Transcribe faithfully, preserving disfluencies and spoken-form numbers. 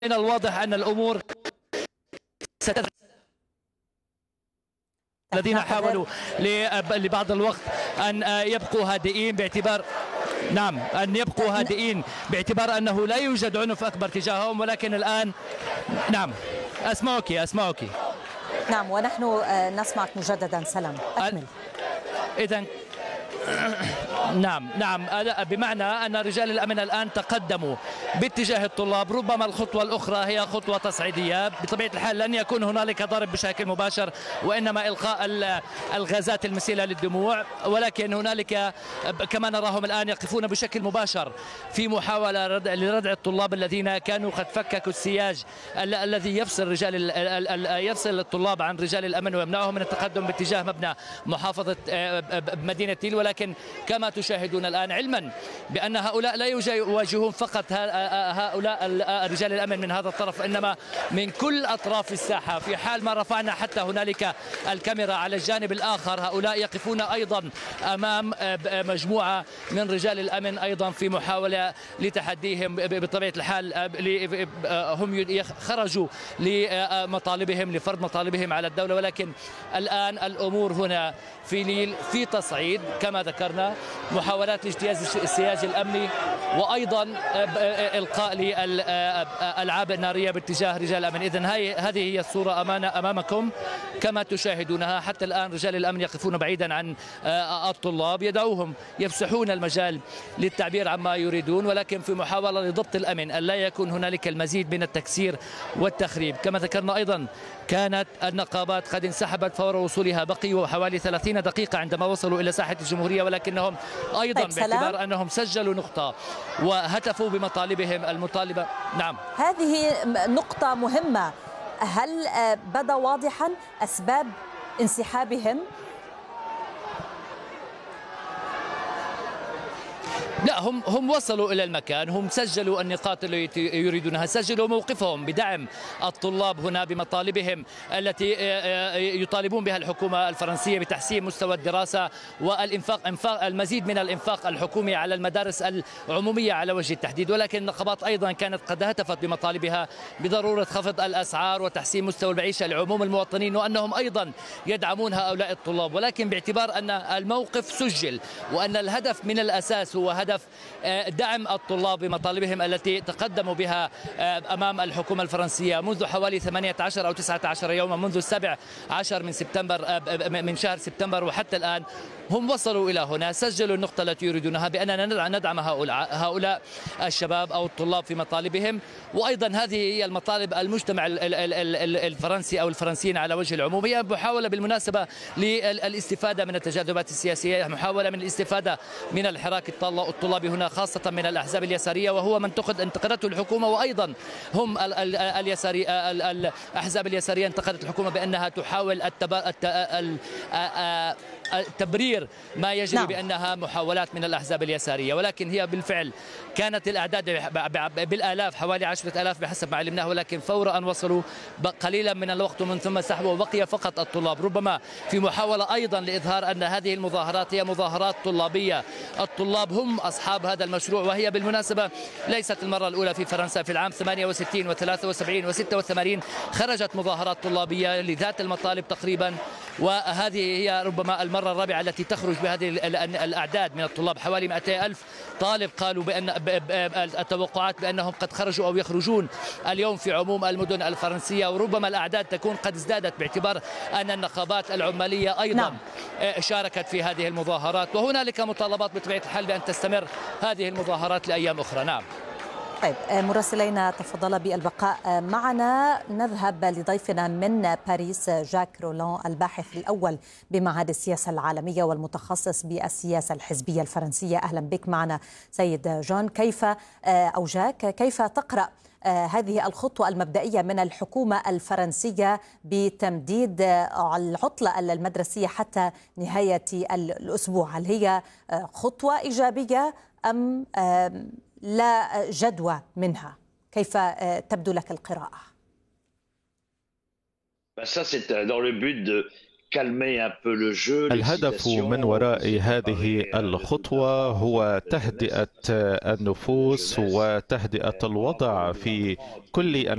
من الواضح أن الأمور ستذهب. الذين حاولوا لبعض الوقت أن يبقوا هادئين باعتبار نعم أن يبقوا هادئين باعتبار أنه لا يوجد عنف أكبر تجاههم، ولكن الآن نعم أسمعك أسمعك نعم ونحن نسمعك مجددا. سلام أكمل. إذن نعم نعم بمعنى أن رجال الأمن الآن تقدموا باتجاه الطلاب. ربما الخطوة الأخرى هي خطوة تصعيدية. بطبيعة الحال لن يكون هنالك ضرب بشكل مباشر وإنما إلقاء الغازات المسيلة للدموع، ولكن هنالك كما نراهم الآن يقفون بشكل مباشر في محاولة لردع الطلاب الذين كانوا قد فككوا السياج الذي يفصل رجال يفصل الطلاب عن رجال الأمن ويمنعهم من التقدم باتجاه مبنى محافظة مدينة تيل. ولكن كما تشاهدون الآن علما بأن هؤلاء لا يواجهون فقط هؤلاء رجال الأمن من هذا الطرف، إنما من كل أطراف الساحة. في حال ما رفعنا حتى هنالك الكاميرا على الجانب الآخر، هؤلاء يقفون أيضا أمام مجموعة من رجال الأمن أيضا في محاولة لتحديهم. بطبيعة الحال هم خرجوا لمطالبهم لفرض مطالبهم على الدولة، ولكن الآن الأمور هنا في ليل في تصعيد كما ذكرنا، محاولات لاجتياز السياج الأمني وأيضا إلقاء للألعاب النارية باتجاه رجال الأمن. إذن هذه هي الصورة أمامنا أمامكم كما تشاهدونها. حتى الآن رجال الأمن يقفون بعيدا عن الطلاب، يدعوهم يفسحون المجال للتعبير عما يريدون، ولكن في محاولة لضبط الأمن أن لا يكون هنالك المزيد من التكسير والتخريب. كما ذكرنا أيضا كانت النقابات قد انسحبت فور وصولها، بقيوا حوالي ثلاثين دقيقة عندما وصلوا إلى ساحة الجمهورية، ولكنهم أيضا طيب باعتبار أنهم سجلوا نقطة وهتفوا بمطالبهم المطالبة. نعم هذه نقطة مهمة. هل بدا واضحا أسباب انسحابهم؟ لا، هم هم وصلوا إلى المكان، هم سجلوا النقاط التي يريدونها، سجلوا موقفهم بدعم الطلاب هنا بمطالبهم التي يطالبون بها الحكومة الفرنسية بتحسين مستوى الدراسة والإنفاق إنفاق المزيد من الإنفاق الحكومي على المدارس العمومية على وجه التحديد. ولكن النقابات أيضا كانت قد هتفت بمطالبها بضرورة خفض الأسعار وتحسين مستوى المعيشة لعموم المواطنين، وأنهم أيضا يدعمون هؤلاء الطلاب. ولكن باعتبار أن الموقف سجل وأن الهدف من الأساس هو هدف دعم الطلاب بمطالبهم التي تقدموا بها أمام الحكومة الفرنسية منذ حوالي ثمانية عشر أو تسعة عشر يوما، منذ السابع عشر من سبتمبر من شهر سبتمبر وحتى الآن. هم وصلوا إلى هنا، سجلوا النقطة التي يريدونها بأننا ندعم هؤلاء هؤلاء الشباب أو الطلاب في مطالبهم. وأيضا هذه هي المطالب المجتمع الفرنسي أو الفرنسيين على وجه العموم. هي محاولة بالمناسبة للاستفادة من التجاذبات السياسية، محاولة من الاستفادة من الحراك الطلابي هنا خاصة من الأحزاب اليسارية، وهو من انتقدته الحكومة. وأيضا هم اليساري الأحزاب اليسارية انتقدت الحكومة بأنها تحاول تبرير ما يجري نعم. بأنها محاولات من الأحزاب اليسارية، ولكن هي بالفعل كانت الأعداد بالآلاف، حوالي عشرة آلاف بحسب ما علمناه. ولكن فور أن وصلوا قليلا من الوقت ومن ثم سحبوا وبقي فقط الطلاب، ربما في محاولة أيضا لإظهار أن هذه المظاهرات هي مظاهرات طلابية. الطلاب هم أصحاب هذا المشروع، وهي بالمناسبة ليست المرة الأولى في فرنسا. في العام ثمانية وستين وثلاثة وسبعين وستة وثمانين خرجت مظاهرات طلابية لذات المطالب تقريبا، وهذه هي ربما المرة الرابعة التي تخرج بهذه الأعداد من الطلاب. حوالي مئتي ألف طالب قالوا بأن التوقعات بأنهم قد خرجوا أو يخرجون اليوم في عموم المدن الفرنسية، وربما الأعداد تكون قد ازدادت باعتبار أن النقابات العمالية أيضا نعم. شاركت في هذه المظاهرات، وهنالك مطالبات بطبيعة الحال بأن تستمر هذه المظاهرات لأيام أخرى. نعم. طيب مراسلينا تفضل بالبقاء معنا. نذهب لضيفنا من باريس جاك رولان، الباحث الأول بمعهد السياسة العالمية والمتخصص بالسياسة الحزبية الفرنسية. أهلا بك معنا سيد جون. كيف أو جاك كيف تقرأ هذه الخطوة المبدئية من الحكومة الفرنسية بتمديد العطلة المدرسية حتى نهاية الأسبوع؟ هل هي خطوة إيجابية أم لا جدوى منها؟ كيف تبدو لك القراءة؟ الهدف من وراء هذه الخطوة هو تهدئة النفوس وتهدئة الوضع في كل